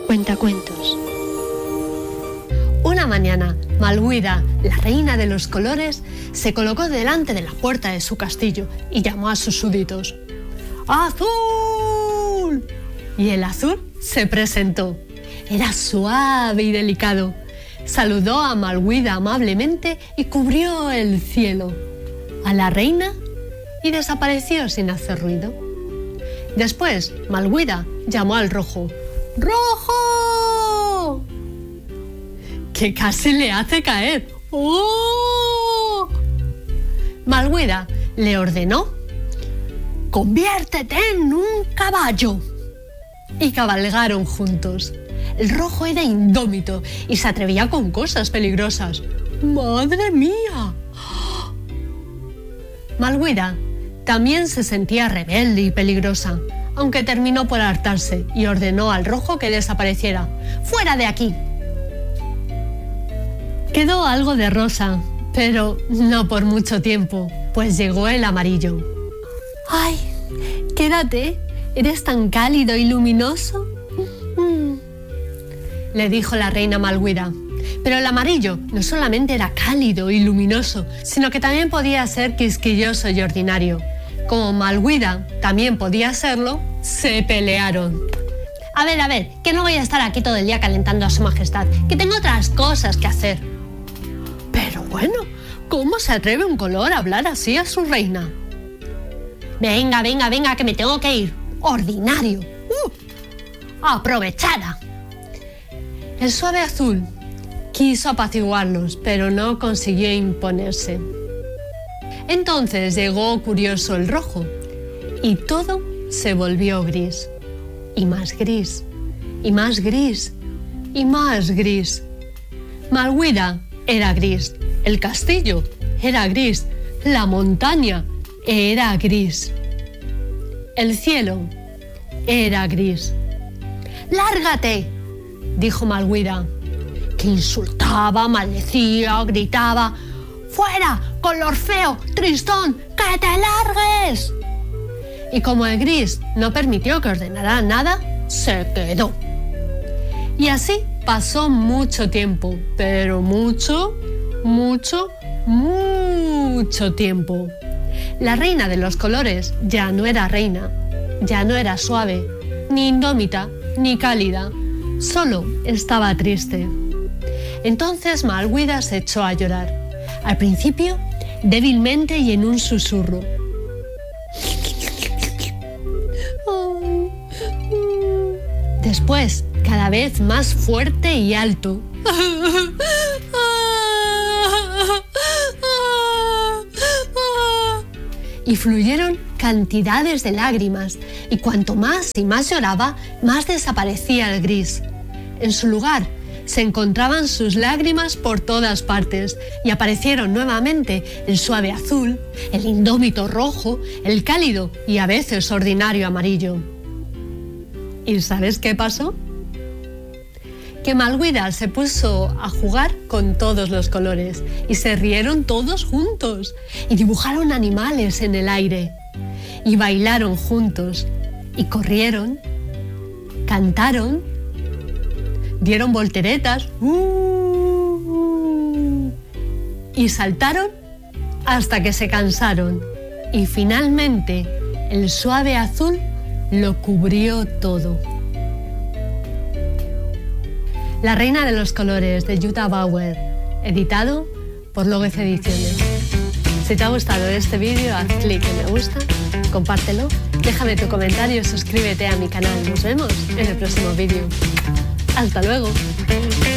Cuentacuentos. Una mañana, Malwida, la reina de los colores, se colocó delante de la puerta de su castillo y llamó a sus súbditos. ¡Azul! Y el azul se presentó. Era suave y delicado. Saludó a Malwida amablemente y cubrió el cielo, a la reina, y desapareció sin hacer ruido. Después, Malwida llamó al rojo. ¡Rojo! Que casi le hace caer. ¡Oh! Malwida le ordenó: ¡conviértete en un caballo! Y cabalgaron juntos. El rojo era indómito y se atrevía con cosas peligrosas. ¡Madre mía! Malwida también se sentía rebelde y peligrosa, aunque terminó por hartarse y ordenó al rojo que desapareciera. ¡Fuera de aquí! Quedó algo de rosa, pero no por mucho tiempo, pues llegó el amarillo. ¡Ay! ¡Quédate! ¿Eres tan cálido y luminoso? Le dijo la reina Malwida. Pero el amarillo no solamente era cálido y luminoso, sino que también podía ser quisquilloso y ordinario. Como Malwida también podía serlo, se pelearon. A ver, que no voy a estar aquí todo el día calentando a su majestad, que tengo otras cosas que hacer. Pero bueno, ¿cómo se atreve un color a hablar así a su reina? Venga, que me tengo que ir. Ordinario. Aprovechada. El suave azul quiso apaciguarlos, pero no consiguió imponerse. Entonces llegó curioso el rojo, y todo se volvió gris. Y más gris, y más gris, y más gris. Malwida era gris, el castillo era gris, la montaña era gris. El cielo era gris. ¡Lárgate!, dijo Malwida, que insultaba, maldecía, gritaba. ¡Fuera, color feo, tristón, que te largues! Y como el gris no permitió que ordenara nada, se quedó. Y así pasó mucho tiempo, pero mucho tiempo. La reina de los colores ya no era reina, ya no era suave, ni indómita, ni cálida, solo estaba triste. Entonces Malwida se echó a llorar, al principio débilmente y en un susurro. Después, cada vez más fuerte y alto. Y fluyeron cantidades de lágrimas, y cuanto más y más lloraba, más desaparecía el gris. En su lugar se encontraban sus lágrimas por todas partes, y aparecieron nuevamente el suave azul, el indómito rojo, el cálido y a veces ordinario amarillo. ¿Y sabes qué pasó? Que Malwida se puso a jugar con todos los colores y se rieron todos juntos y dibujaron animales en el aire y bailaron juntos y corrieron, cantaron, dieron volteretas y saltaron hasta que se cansaron y finalmente el suave azul lo cubrió todo. La reina de los colores, de Jutta Bauer, editado por López Ediciones. Si te ha gustado este vídeo, haz clic en me gusta, compártelo, déjame tu comentario y suscríbete a mi canal. Nos vemos en el próximo vídeo. ¡Hasta luego!